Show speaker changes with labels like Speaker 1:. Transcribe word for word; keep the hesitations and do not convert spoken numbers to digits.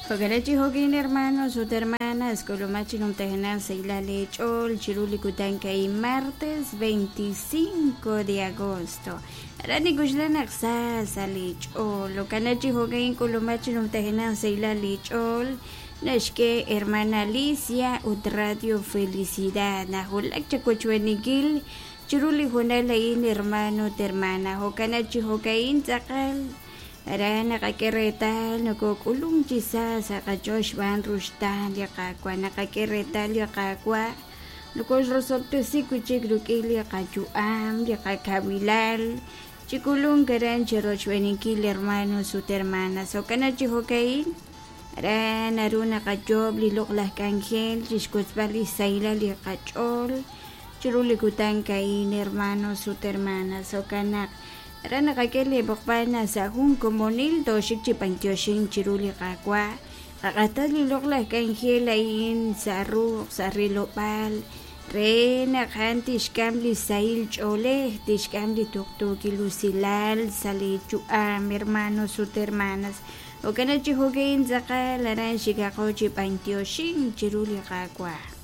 Speaker 1: Pagarachi hogin hermanos o hermanas, Colomachi no tejenan seila lechol, chiruli kutankai martes veinticinco de agosto. Rani gujlan aksa sa lechol, lo kanachi hogin Colomachi no tejenan seila lechol. Nashke hermana Alicia ut radio felicidad na hulak chakochwenigil chiruli hunalain hermano hermana hokanachi hogain zakal. Ara nakakeretal nakukulong chisa sa kajosh van rustan yakakwa nakakeretal yakakwa nukos rosobte si kuchik rukil yakachuam yakakabilal chikulong garan cherochwenikil hermano su hermana so kanachi hokain ara naruna kajob liloklah kanghel chishkutzbali saila yakachol chirulikutan kain hermano su hermana so kanak Rana kakele bokpana sa hung komonil to shikchi pantyoshin chiruli kakwa kakatali lokla kanghelain sa ru sa rilopal rena kantish kamli sail chole tish kamli tuktuki lusilal salichu am hermanos su hermanas o kana chihogein zaka laran shikakochi pantyoshin chiruli kakwa